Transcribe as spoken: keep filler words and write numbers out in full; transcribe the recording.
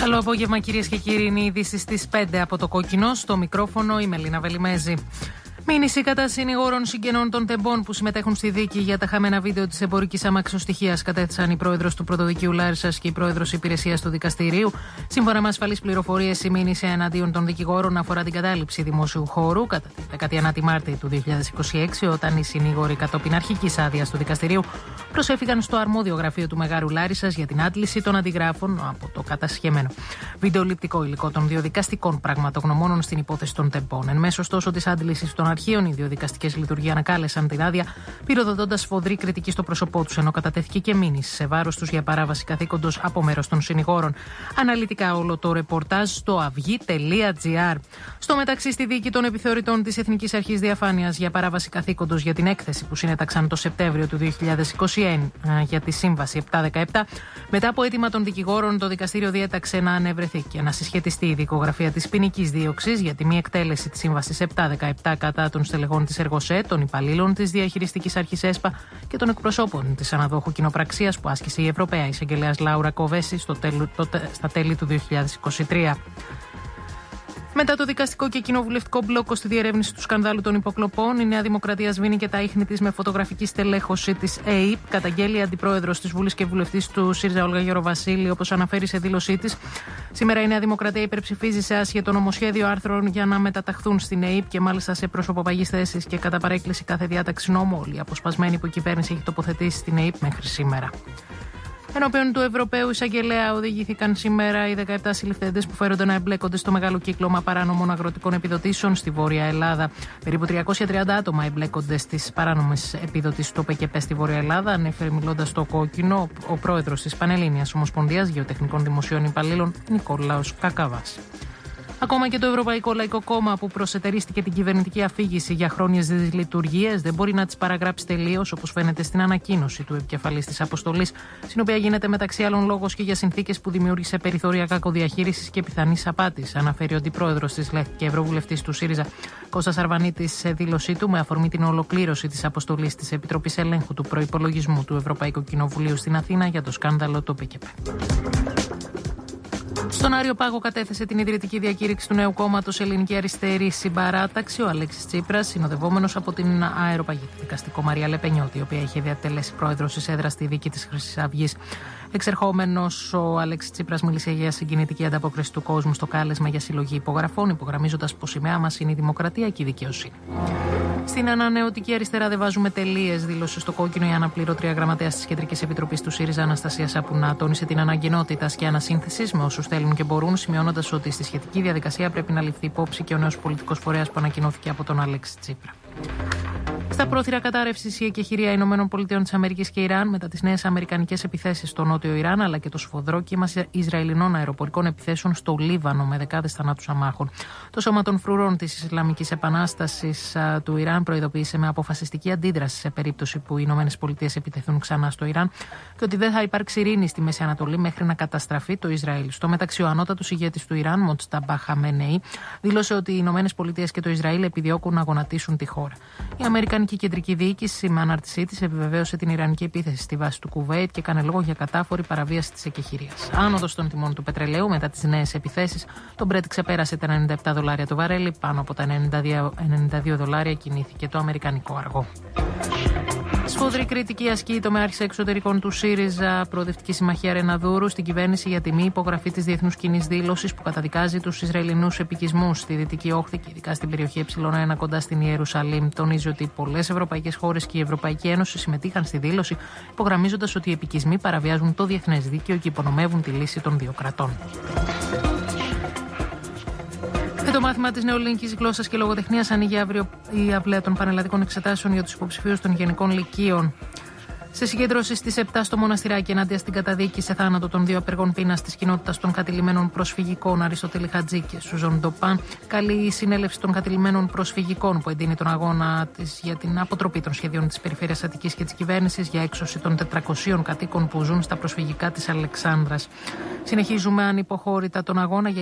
Καλό απόγευμα, κυρίες και κύριοι. Είναι οι ειδήσεις στις πέντε από το Κόκκινο. Στο μικρόφωνο η Μελίνα Βελιμέζη. Μήνυση κατά συνηγόρων συγγενών των τεμπών που συμμετέχουν στη δίκη για τα χαμένα βίντεο της εμπορικής αμαξοστοιχείας κατέθεσαν η πρόεδρος του Πρωτοδικείου Λάρισσας και η πρόεδρος υπηρεσίας του δικαστηρίου. Σύμφωνα με ασφαλείς πληροφορίες, η μήνυση εναντίον των δικηγόρων αφορά την κατάληψη δημόσιου χώρου κατά τη δέκατη ένατη Μάρτη του δύο χιλιάδες είκοσι έξι, όταν οι συνήγοροι κατόπιν αρχικής άδειας του δικαστηρίου προσέφηκαν στο αρμόδιο γραφείο του Μεγάρου Λάρισσας για την άντληση των αντιγράφων από το κατασχεμένο βιντεοληπτικό υλικό των δύο δικαστικών πραγματογνωμόνων στην υπόθεση των τεμπών. Εν μέσω ωστόσο της άντλησης των αρχείων, οι δύο δικαστικές λειτουργίες ανακάλεσαν την άδεια, πυροδοτώντας σφοδρή κριτική στο πρόσωπό τους, ενώ κατατέθηκε και μήνυση σε βάρος τους για παράβαση καθήκοντος από μέρος των συνηγόρων. Αναλυτικά όλο το ρεπορτάζ στο αυγή τελεία τζι άρ. Στο μεταξύ, στη δίκη των επιθεωρητών της Εθνικής Αρχής Διαφάνειας για παράβαση καθήκοντος για την έκθεση που συνέταξαν το Σεπτέμβριο του δύο χιλιάδες είκοσι ένα για τη Σύμβαση επτακόσια δεκαεπτά, μετά από αίτημα των δικηγόρων, το δικαστήριο διέταξε να ανευρεθεί και να συσχετιστεί η δικογραφία της ποινικής δίωξης για τη μη εκτέλεση της Σύμβασης επτακόσια δεκαεπτά κατά των στελεχών της Εργοσέ, των υπαλλήλων της Διαχειριστικής Αρχής ΕΣΠΑ και των εκπροσώπων της αναδόχου κοινοπραξίας που άσκησε η Ευρωπαία Εισαγγελέας Λάουρα Κοβέση στο τέλου, το, στα τέλη του δύο χιλιάδες είκοσι τρία. Μετά το δικαστικό και κοινοβουλευτικό μπλόκο στη διερεύνηση του σκανδάλου των υποκλοπών, η Νέα Δημοκρατία σβήνει και τα ίχνη της με φωτογραφική στελέχωση της ΕΕΠ. Καταγγέλει η αντιπρόεδρος της Βουλής και βουλευτής του ΣΥΡΙΖΑ, Όλγα Γεροβασίλη, όπως αναφέρει σε δήλωσή της. Σήμερα η Νέα Δημοκρατία υπερψηφίζει σε άσχετο νομοσχέδιο άρθρων για να μεταταχθούν στην ΕΕΠ και μάλιστα σε προσωποπαγείς θέσεις και κατά παρέκκληση κάθε διάταξη νόμου. Όλη η αποσπασμένη που η κυβέρνηση έχει τοποθετήσει στην ΕΕΠ μέχρι σήμερα. Ενώπιον του Ευρωπαίου Εισαγγελέα οδηγήθηκαν σήμερα οι δεκαεπτά συλληφθέντες που φέρονται να εμπλέκονται στο μεγάλο κύκλωμα παράνομων αγροτικών επιδοτήσεων στη Βόρεια Ελλάδα. Περίπου τριακόσια τριάντα άτομα εμπλέκονται στις παράνομες επιδοτήσεις του ΠΚΠ στη Βόρεια Ελλάδα, ανέφερε μιλώντας στο Κόκκινο ο πρόεδρος της Πανελλήνιας Ομοσπονδίας Γεωτεχνικών Δημοσίων Υπαλλήλων, Νικόλαος Κακαβάς. Ακόμα και το Ευρωπαϊκό Λαϊκό Κόμμα, που προσετερίστηκε την κυβερνητική αφήγηση για χρόνιες δυσλειτουργίες, δεν μπορεί να τις παραγράψει τελείως, όπως φαίνεται στην ανακοίνωση του επικεφαλής της αποστολής, στην οποία γίνεται μεταξύ άλλων λόγος και για συνθήκες που δημιούργησε περιθώρια κακοδιαχείρισης και πιθανής απάτης, αναφέρει ο αντιπρόεδρος της ΛΕΧ και ευρωβουλευτής του ΣΥΡΙΖΑ, Κώστας Αρβανίτης, σε δήλωσή του με αφορμή την ολοκλήρωση της αποστολής της Επιτροπής Ελέγχου του Προϋπολογισμού του Ευρωπαϊκού Κοινοβουλίου στην Αθήνα για το σκάνδαλο του ΠΚΠ. Στον Άριο Πάγο κατέθεσε την ιδρυτική διακήρυξη του νέου κόμματος Ελληνική Αριστερή Συμπαράταξη ο Αλέξης Τσίπρας, συνοδευόμενος από την αεροπαγή δικαστικό Μαρία Λεπενιώτη, η οποία είχε διατελέσει πρόεδρος της έδρας στη δίκη της Χρυσής Αυγής. Εξερχόμενος, ο Αλέξης Τσίπρας μίλησε για συγκινητική ανταπόκριση του κόσμου στο κάλεσμα για συλλογή υπογραφών, υπογραμμίζοντας πως η σημαία μας είναι η δημοκρατία και η δικαιοσύνη. Στην ανανεωτική αριστερά δεν βάζουμε τελείες, δήλωσε στο Κόκκινο η αναπληρώτρια γραμματέας της Κεντρικής Επιτροπής του ΣΥΡΙΖΑ, Αναστασία Σαπουνά. Τόνισε την ανάγκη ενότητας και ανασύνθεσης με όσους θέλουν και μπορούν, σημειώνοντας ότι στη σχετική διαδικασία πρέπει να ληφθεί υπόψη και ο νέος πολιτικός φορέας που ανακοινώθηκε από τον Αλέξη Τσίπρα. Στα πρόθυρα κατάρρευσης η εκεχηρία Ηνωμένων Πολιτειών της Αμερικής και Ιράν μετά τις νέες αμερικανικές επιθέσεις στο νότιο Ιράν, αλλά και το σφοδρό κύμα Ισραηλινών αεροπορικών επιθέσεων στο Λίβανο με δεκάδες θανάτους αμάχων. Το Σώμα των Φρουρών της Ισλαμικής Επανάστασης του Ιράν προειδοποίησε με αποφασιστική αντίδραση σε περίπτωση που οι Ηνωμένες Πολιτείες επιτεθούν ξανά στο Ιράν και ότι δεν θα υπάρξει ειρήνη στη Μέση Ανατολή μέχρι να καταστραφεί το Ισραήλ. Στο μεταξύ, ο ανώτατος ηγέτης του Ιράν, Μοτζταμπά Χαμενεϊ, δήλωσε ότι οι Ηνωμένες Πολιτείες και το Ισραήλ επιδιώκουν να γονατίσουν τη χώρα. Η Αμερικανική Κεντρική Διοίκηση, με ανάρτησή της, επιβεβαίωσε την Ιρανική επίθεση στη βάση του Κουβέιτ και έκανε λόγο για κατάφορη παραβίαση της εκεχηρίας. Άνοδος των τιμών του πετρελαίου μετά τις νέες επιθέσεις. Το Brent ξεπέρασε τα ενενήντα επτά δολάρια το βαρέλι, πάνω από τα ενενήντα δύο δολάρια κινήθηκε το αμερικανικό αργό. Σφοδρή κριτική ασκεί η τομεάρχης εξωτερικών του ΣΥΡΙΖΑ, Προοδευτική Συμμαχία Ρεναδούρου, στην κυβέρνηση για τη μη υπογραφή της διεθνούς κοινής δήλωσης που καταδικάζει τους Ισραηλινούς επικισμούς στη Δυτική Όχθη και ειδικά στην περιοχή Ε1 κοντά στην Ιερουσαλήμ. Τονίζει ότι πολλές ευρωπαϊκές χώρες και η Ευρωπαϊκή Ένωση συμμετείχαν στη δήλωση, υπογραμμίζοντας ότι οι επικισμοί παραβιάζουν το διεθνές δίκαιο και υπονομεύουν τη λύση των δύο κρατών. Με το μάθημα της νεοελληνικής γλώσσας και λογοτεχνίας ανοίγει αύριο η αυλαία των πανελλαδικών εξετάσεων για τους υποψηφίους των γενικών λυκείων. Σε συγκέντρωση στις επτά στο Μοναστηράκι ενάντια στην καταδίκη σε θάνατο των δύο απεργών πείνας της κοινότητας των κατηλημένων προσφυγικών Αριστοτέλη Χατζή και Σουζόν Ντοπάν, καλεί η συνέλευση των κατηλημένων προσφυγικών που εντείνει τον αγώνα της για την αποτροπή των σχεδίων της Περιφέρειας Αττικής και της κυβέρνησης για έξωση των τετρακοσίων κατοίκων που ζουν στα προσφυγικά της Αλεξάνδρας. Συνεχίζουμε ανυποχώρητα τον αγώνα για